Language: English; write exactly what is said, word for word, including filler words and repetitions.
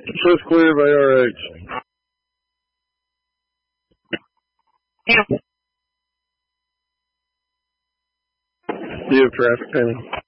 Says clear by R H. You have traffic pending.